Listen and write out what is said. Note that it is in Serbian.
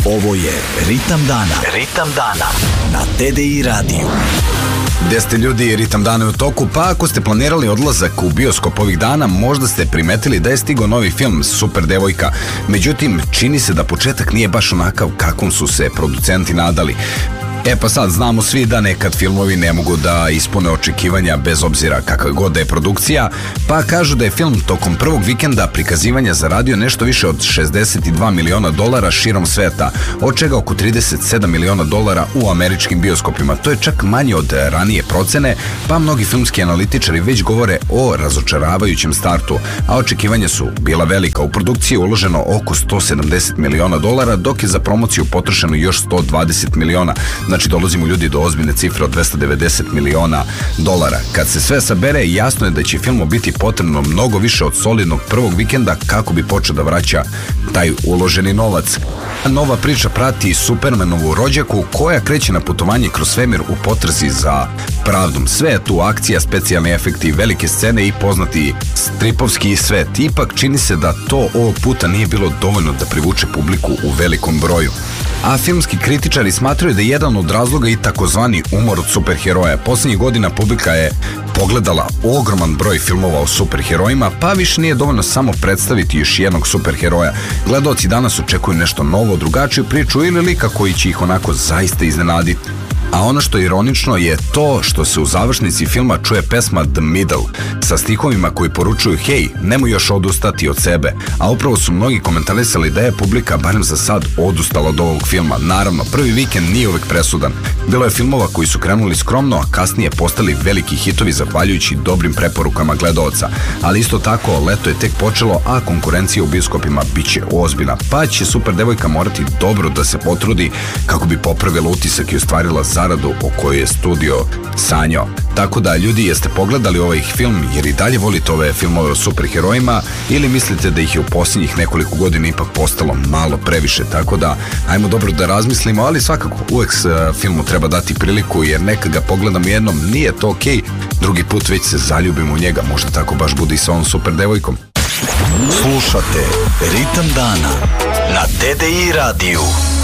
Ovo je Ritam dana. Ritam dana na TDI radiju. Gde ste ljudi, Ritam dana je u toku, pa ako ste planirali odlazak u bioskop ovih dana, možda ste primetili da je stigao novi film Super devojka. Međutim, čini se da početak nije baš onakav kakvom su se producenti nadali. Pa sad, znamo svi da nekad filmovi ne mogu da ispune očekivanja bez obzira kakva god da je produkcija, pa kažu da je film tokom prvog vikenda prikazivanja zaradio nešto više od $62 miliona širom sveta, od čega oko $37 miliona u američkim bioskopima. To je čak manje od ranije procene, pa mnogi filmski analitičari već govore o razočaravajućem startu, a očekivanja su bila velika. U produkciji je uloženo oko $170 miliona, dok je za promociju potrošeno još $120 miliona. Znači dolazimo ljudi do ozbiljne cifre od $290 miliona. Kad se sve sabere, jasno je da će filmu biti potrebno mnogo više od solidnog prvog vikenda kako bi počeo da vraća taj uloženi novac. Nova priča prati Supermanovu rođaku koja kreće na putovanje kroz svemir u potrazi za pravdom. Sve je tu akcija, specijalni efekti, velike scene i poznati stripovski svet. Ipak čini se da to ovog puta nije bilo dovoljno da privuče publiku u velikom broju. A filmski kritičari smatraju da je jedan od razloga i takozvani umor od superheroja. Poslednjih godina publika je pogledala ogroman broj filmova o superherojima, pa više nije dovoljno samo predstaviti još jednog superheroja. Gledaoci danas očekuju nešto novo, drugačiju priču ili lika koji će ih onako zaista iznenaditi. A ono što je ironično je to što se u završnici filma čuje pesma The Middle sa stihovima koji poručuju hej, nemoj još odustati od sebe, a upravo su mnogi komentarisali da je publika barem za sad odustala od ovog filma. Naravno, prvi vikend nije uvek presudan. Bilo je filmova koji su krenuli skromno, a kasnije postali veliki hitovi zahvaljujući dobrim preporukama gledaoca. Ali isto tako, leto je tek počelo, a konkurencija u bioskopima bit će ozbiljna, pa će Super devojka morati dobro da se potrudi kako bi popravila utisak i ostvarila zaradu o kojoj je studio sanjao. Tako da, ljudi, jeste pogledali ovaj film jer i dalje volite ove filmove o superherojima ili mislite da ih je u posljednjih nekoliko godina ipak postalo malo previše? Tako da, ajmo dobro da razmislimo, ali svakako uvek filmu treba dati priliku jer nekad ga pogledam jednom, nije to okej, drugi put već se zaljubim u njega, možda tako baš bude i sa ovom Super devojkom. Slušate Ritam dana na TDI radiju.